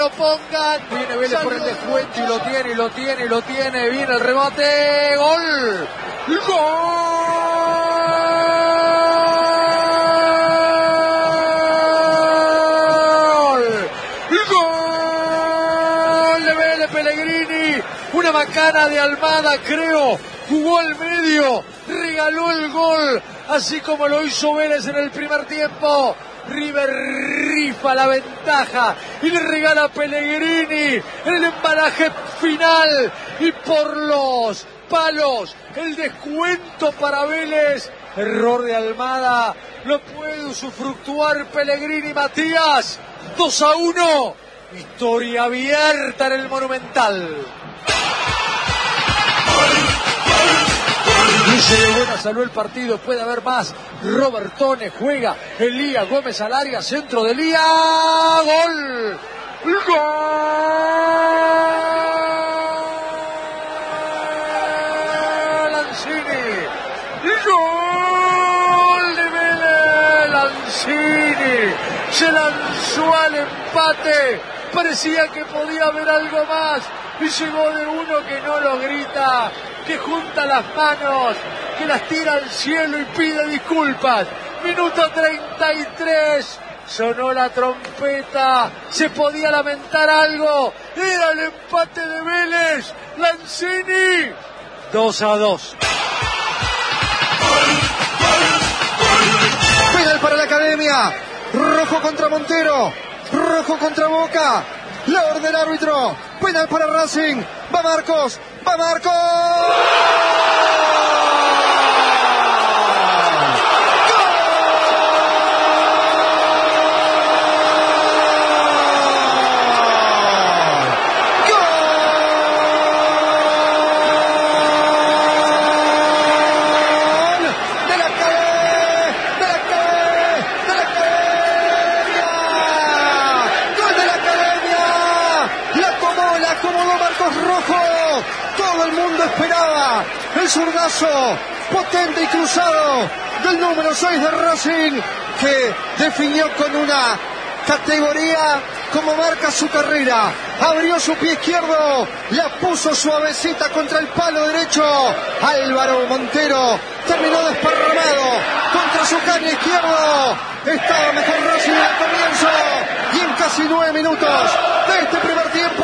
lo pongan. Viene Vélez por el descuento y lo tiene. Viene el remate. ¡Gol! ¡Gol de Vélez! Pellegrini. Una macana de Almada, creo. Jugó al medio. Regaló el gol. Así como lo hizo Vélez en el primer tiempo. River rifa la ventaja y le regala a Pellegrini en el embalaje final y por los palos el descuento para Vélez. Error de Almada, lo puede usufructuar Pellegrini. Matías, 2-1, historia abierta en el Monumental. Dice de buena salud el partido, puede haber más. Robertone juega, Elías Gómez al área, centro de Elías, gol. ¡Gol! Lanzini. ¡Gol de Vélez! Lanzini se lanzó al empate. Parecía que podía haber algo más. Y llegó de uno que no lo grita, que junta las manos, que las tira al cielo y pide disculpas. Minuto 33, sonó la trompeta, se podía lamentar algo, era el empate de Vélez. Lanzini, 2-2. Penal para la Academia, rojo contra Montero, rojo contra Boca. La orden del árbitro, penal para Racing, va Marcos, ¡gol! Esperaba el zurdazo potente y cruzado del número 6 de Racing, que definió con una categoría como marca su carrera. Abrió su pie izquierdo, la puso suavecita contra el palo derecho. Álvaro Montero terminó desparramado contra su caña izquierdo. Estaba mejor Racing al comienzo y en casi 9 minutos de este primer tiempo,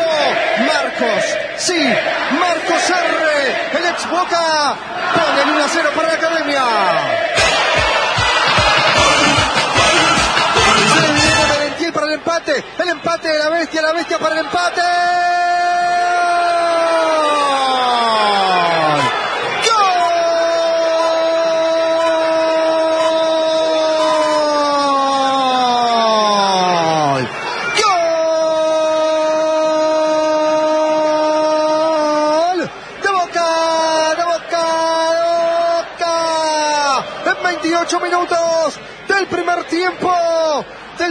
Marcos R, el ex Boca, pone el 1-0 para la Academia. Se viene Merentiel para el empate de la bestia para el empate. En 28 minutos del primer tiempo, del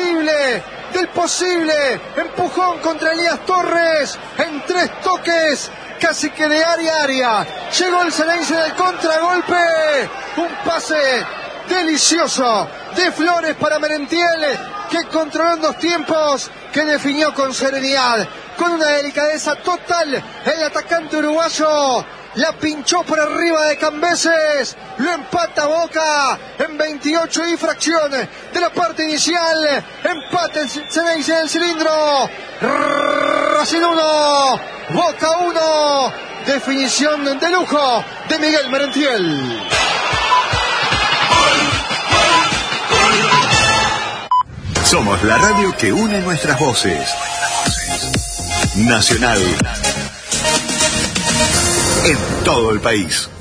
posible empujón contra Elías Torres en 3 toques, casi que de área a área. Llegó el Ceneice del contragolpe, un pase delicioso de Flores para Merentiel, que controló en 2 tiempos, que definió con serenidad, con una delicadeza total. El atacante uruguayo la pinchó por arriba de Cambeses, lo empata Boca en 28 y fracciones de la parte inicial. Empate Ceneice en el cilindro. Racing 1, Boca 1. Definición de lujo de Miguel Merentiel. Somos la radio que une nuestras voces. Nacional. En todo el país.